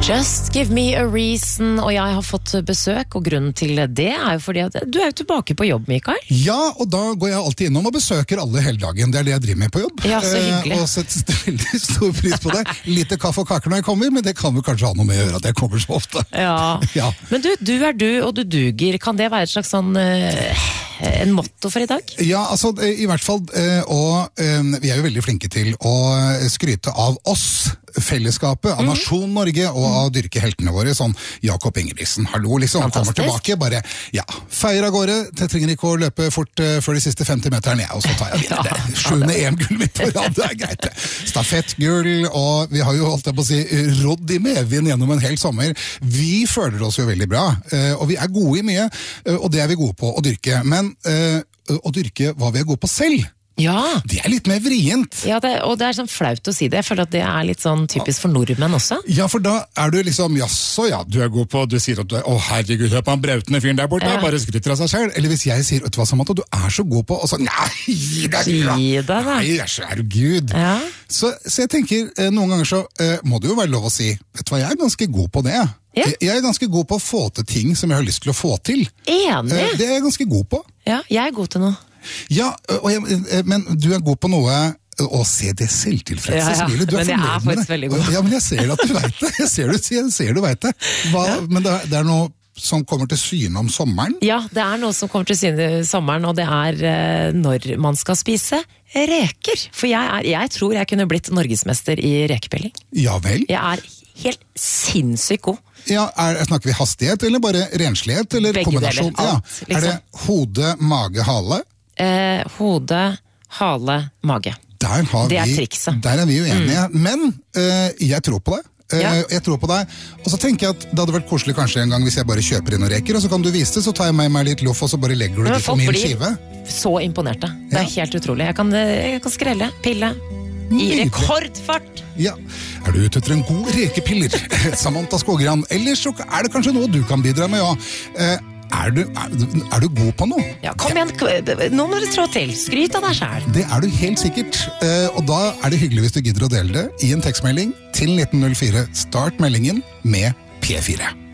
Just give me a reason, og jeg har fått besøk, og grunnen til det er jo fordi at du er jo tilbake på jobb, Mikael. Ja, og da går jeg alltid innom og besøker alle hele dagen. Det er det jeg driver med på jobb. Ja, så hyggelig. Og setter veldig stor pris på det. Lite kaffe og kaker når jeg kommer, men det kan vel kanskje ha noe med å gjøre at jeg kommer så ofte. Ja, Ja. Men du er du, og du duger. Kan det være et slags sånn en motto for i dag? Ja, altså i hvert fall, og vi er jo veldig flinke til å skryte av oss, fellesskapet, av nasjon Norge, og av dyrkeheltene våre, sånn Jakob Ingebrigtsen, hallo, liksom, han kommer tilbake, bare, ja, feier av gårde, det trenger ikke å løpe fort før de siste 50 meterne, og så tar jeg videre. Det 7. EM-gull mitt på rad, det er greit. Stafettgull, og vi har jo, holdt jeg på å si, rodd i medvind gjennom en hel sommer. Vi føler oss jo veldig bra, og vi er gode i mye, og det er vi gode på å dyrke, men å dyrke hva vi er gode på selv, Ja. det er litt mer vrient. Ja, og det er sånn flaut å si det, for at det er litt sånn typisk for nordmenn også. Ja, for da er du liksom, jaså, ja, du er god på, du sier at du er, å herregud, hør på han brautende fyren der borte, Ja. bare skryter av seg selv. Eller hvis jeg sier, vet du hva, Samantha, du er så god på, og så, nei, gi deg, Gi deg, da. Nei, herregud. Ja. Så jeg tenker, noen ganger så må det jo være lov å si, vet du hva, jeg er ganske god på det. Ja. Jeg er ganske god på å få til ting som jeg har lyst til å få til. Enig. Det er jeg ganske god på. Ja, jeg er god til noe. Ja, men du er god på noe å se det selvtilfredse smilet. Du men jeg er fornøyd med faktisk det. veldig god. Ja, men jeg ser at du vet det. Jeg ser du vet det. Men det er noe som kommer til syne om sommeren. Ja, det er noe som kommer til syne i sommeren, og det er når man skal spise reker. For jeg tror jeg kunne blitt norgesmester i rekepilling. Ja vel. Jeg er helt sinnssykt god. Ja, snakker vi hastighet, eller bare renslighet, eller Begge kombinasjon? deler, alt, Ja. Er det hode, mage, hale? Hode, hale, mage. Det er trikset. Der er vi uenige, men jeg tror på det. Ja. Jeg tror på deg, og så tenker jeg at det hadde vært koselig kanskje en gang hvis jeg bare kjøper inn noen reker, og så kan du vise det, så tar jeg med meg litt loff, og så bare legger du Men det på folk min blir skive. så imponerte. Det er helt utrolig. Jeg kan skrelle, pille, i Nydelig. rekordfart. Ja, er du ute etter en god rekepiller, Samantha Skågran, eller så er det kanskje noe du kan bidra med, ja. Er du god på noe? Ja, kom igjen, nå må du trå til. Skryt av deg selv. Det er du helt sikkert, og da er det hyggelig hvis du gidder å dele det i en tekstmelding til 1904. Start meldingen med P4.